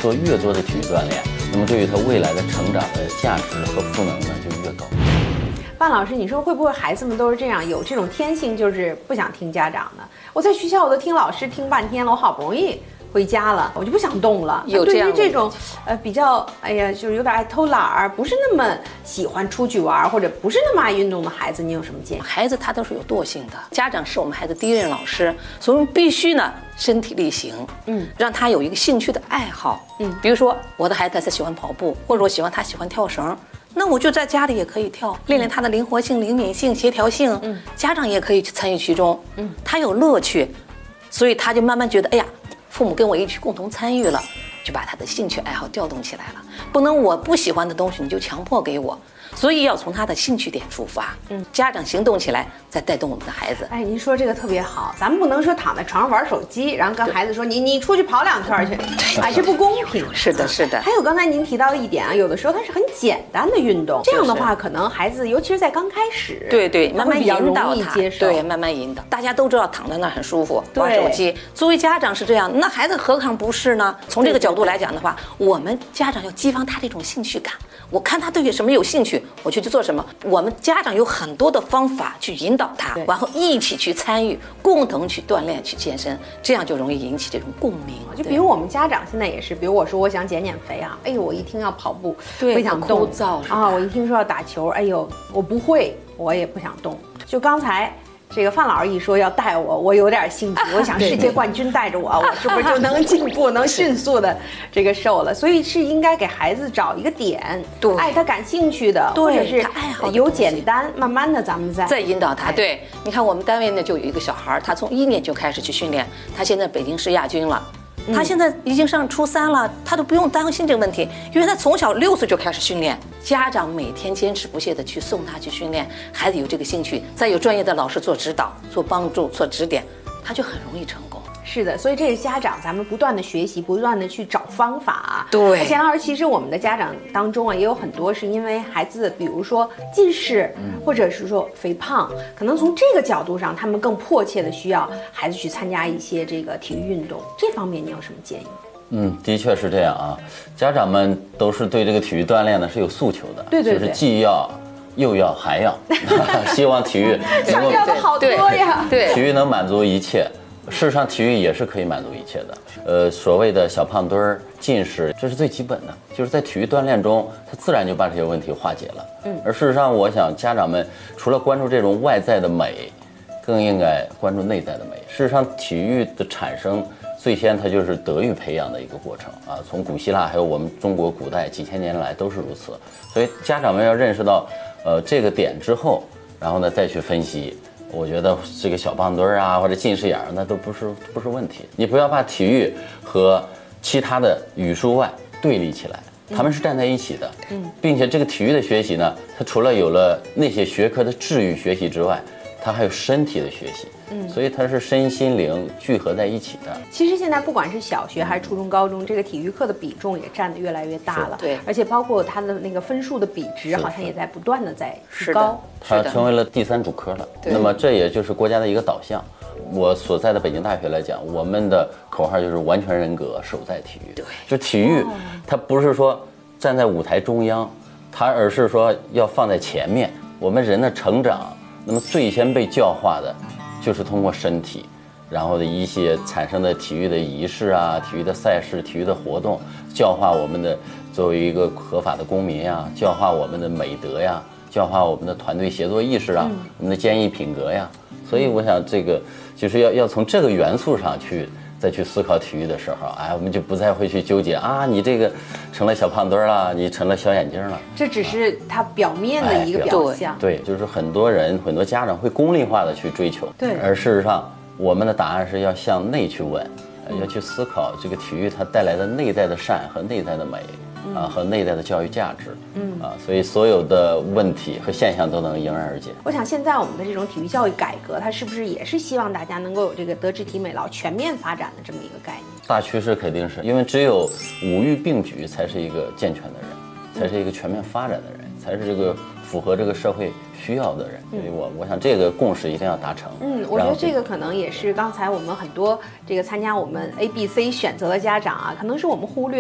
做越多的体育锻炼，那么对于他未来的成长的价值和赋能呢就越高。 范老师，你说会不会孩子们都是这样，有这种天性，就是不想听家长的？我在学校我都听老师听半天了，我好不容易回家了，我就不想动了。 有这样的对于这种比较就是有点爱偷懒儿，不是那么喜欢出去玩，或者不是那么爱运动的孩子，你有什么建议？ 孩子他都是有惰性的，家长是我们孩子第一任老师，所以我们必须呢身体力行，让他有一个兴趣的爱好，比如说我的孩子他喜欢跑步，或者我喜欢他喜欢跳绳。那我就在家里也可以跳，练练他的灵活性、灵敏性、协调性。家长也可以参与其中，他有乐趣，所以他就慢慢觉得，哎呀，父母跟我一起共同参与了，就把他的兴趣爱好调动起来了。不能我不喜欢的东西你就强迫给我，所以要从他的兴趣点出发。家长行动起来，再带动我们的孩子。 哎，您说这个特别好，咱们不能说躺在床上玩手机，然后跟孩子说你出去跑2圈去，哎，这不公平。 是的，是的。 还有刚才您提到的一点啊，有的时候它是很简单的运动，这样的话可能孩子尤其是在刚开始， 对，慢慢比较引导他， 容易接受。 对，慢慢引导。大家都知道躺在那儿很舒服，玩手机。作为家长是这样，那孩子何尝不是呢？从这个角度来讲的话，我们家长要激发他这种兴趣感。我看他对什么有兴趣，我去做什么。我们家长有很多的方法去引导他，然后一起去参与，共同去锻炼、去健身，这样就容易引起这种共鸣。 就比如我们家长现在也是，比如我说我想减肥啊，哎呦，我一听要跑步， 对， 不想动， 枯燥啊，我一听说要打球，哎呦，我不会，我也不想动。就刚才这个范老师一说要带我，我有点兴趣，我想世界冠军带着我，我是不是就能进步，能迅速的这个瘦了？所以是应该给孩子找一个点， 对， 爱他感兴趣的，或者是由简单慢慢的咱们再引导他。对，你看我们单位呢就有一个小孩，他从1年就开始去训练，他现在北京市亚军了。他现在已经上初3了，他都不用担心这个问题，因为他从小6岁就开始训练，家长每天坚持不懈的去送他去训练，孩子有这个兴趣，再有专业的老师做指导、做帮助、做指点，他就很容易成功。 是的，所以这是家长咱们不断的学习，不断的去找方法。 对， 钱老师，其实我们的家长当中啊，也有很多是因为孩子，比如说近视，或者是说肥胖，可能从这个角度上，他们更迫切的需要孩子去参加一些这个体育运动。这方面你有什么建议？ 的确是这样啊，家长们都是对这个体育锻炼呢是有诉求的， 对， 就是既要又要还要，希望体育想要的好多呀， 对， 体育能满足一切。事实上，体育也是可以满足一切的。所谓的小胖墩儿、近视，这是最基本的，就是在体育锻炼中，它自然就把这些问题化解了。而事实上，我想家长们除了关注这种外在的美，更应该关注内在的美。事实上，体育的产生最先它就是德育培养的一个过程啊，从古希腊还有我们中国古代几千年来都是如此。所以家长们要认识到，这个点之后，然后呢再去分析。我觉得这个小胖墩儿啊，或者近视眼那都不是问题。你不要把体育和其他的语数外对立起来，他们是站在一起的。并且这个体育的学习呢，它除了有了那些学科的治愈学习之外，它还有身体的学习。所以它是身心灵聚合在一起的。 其实现在不管是小学还是初中、高中，这个体育课的比重也占得越来越大了。 对， 而且包括它的那个分数的比值，好像也在不断的在提高。 它成为了第3主科了。那么这也就是国家的一个导向。我所在的北京大学来讲，我们的口号就是完全人格，守在体育。 对， 就体育，它不是说站在舞台中央，它而是说要放在前面。我们人的成长，那么最先被教化的就是通过身体，然后的一些产生的体育的仪式啊、体育的赛事、体育的活动，教化我们的作为一个合法的公民呀，教化我们的美德呀，教化我们的团队协作意识啊，我们的坚毅品格呀。所以我想这个就是要从这个元素上再去思考体育的时候，哎，我们就不再会去纠结啊，你这个成了小胖墩了，你成了小眼睛了。 这只是它表面的一个表象。 对，就是很多家长会功利化的去追求。 对， 而事实上，我们的答案是要向内去问，要去思考这个体育它带来的内在的善和内在的美。和内在的教育价值，所以所有的问题和现象都能迎刃而解。 我想现在我们的这种体育教育改革，它是不是也是希望大家能够有这个德智体美劳全面发展的这么一个概念？ 大趋势肯定是，因为只有五育并举才是一个健全的人，才是一个全面发展的人，才是这个符合这个社会需要的人。所以我想这个共识一定要达成。 我觉得这个可能也是刚才我们很多这个参加我们 ABC 选择的家长啊，可能是我们忽略。